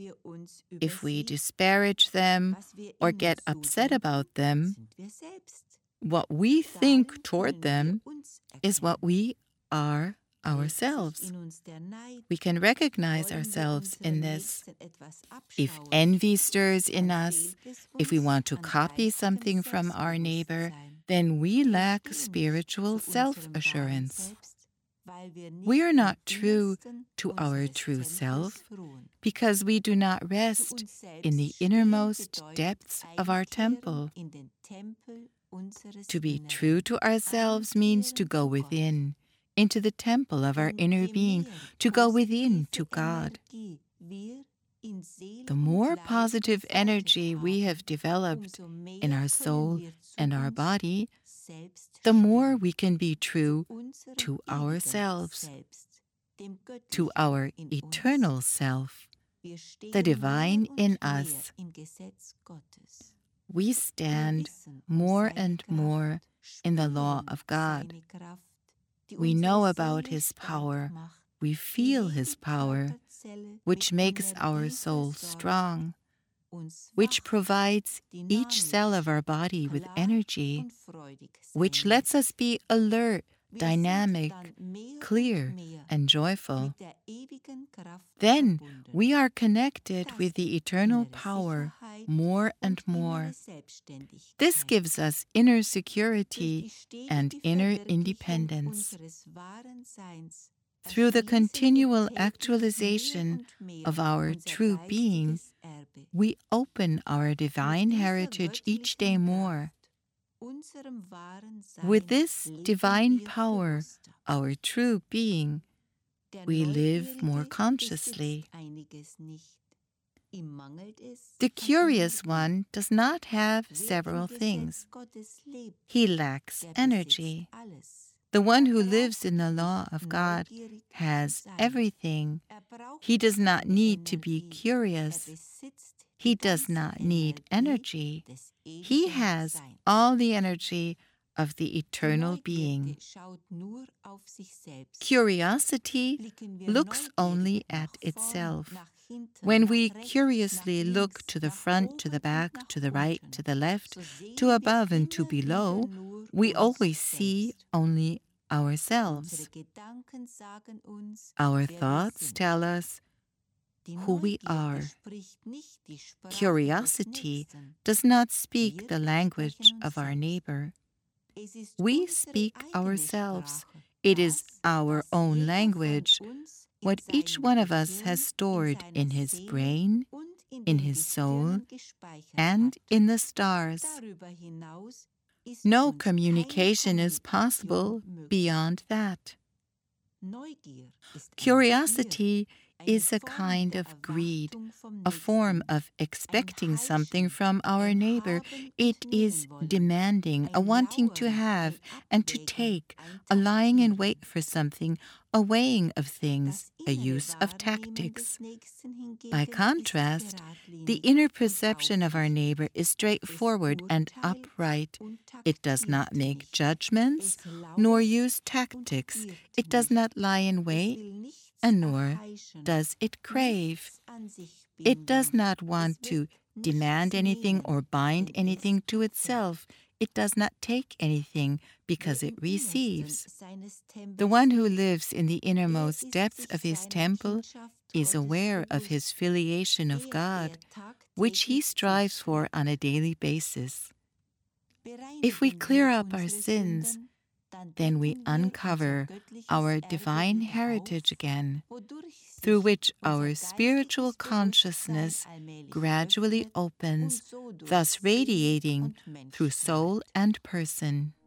If we disparage them or get upset about them, what we think toward them is what we are ourselves. We can recognize ourselves in this. If envy stirs in us, if we want to copy something from our neighbor, then we lack spiritual self-assurance. We are not true to our true self because we do not rest in the innermost depths of our temple. To be true to ourselves means to go within, into the temple of our inner being, to go within to God. The more positive energy we have developed in our soul and our body, the more we can be true to ourselves, to our eternal self, the divine in us. We stand more and more in the law of God. We know about His power. We feel His power, which makes our soul strong, which provides each cell of our body with energy, which lets us be alert, dynamic, clear, and joyful. Then we are connected with the eternal power more and more. This gives us inner security and inner independence. Through the continual actualization of our true being, we open our divine heritage each day more. With this divine power, our true being, we live more consciously. The curious one does not have several things. He lacks energy. The one who lives in the law of God has everything. He does not need to be curious. He does not need energy. He has all the energy of the eternal being. Curiosity looks only at itself. When we curiously look to the front, to the back, to the right, to the left, to above and to below, we always see only ourselves. Our thoughts tell us who we are. Curiosity does not speak the language of our neighbor. We speak ourselves. It is our own language, what each one of us has stored in his brain, in his soul, and in the stars. No communication is possible beyond that. Curiosity is a kind of greed, a form of expecting something from our neighbor. It is demanding, a wanting to have and to take, a lying in wait for something, a weighing of things, a use of tactics. By contrast, the inner perception of our neighbor is straightforward and upright. It does not make judgments, nor use tactics. It does not lie in wait, and nor does it crave. It does not want to demand anything or bind anything to itself. It does not take anything because it receives. The one who lives in the innermost depths of his temple is aware of his filiation of God, which he strives for on a daily basis. If we clear up our sins, then we uncover our divine heritage again, through which our spiritual consciousness gradually opens, thus radiating through soul and person.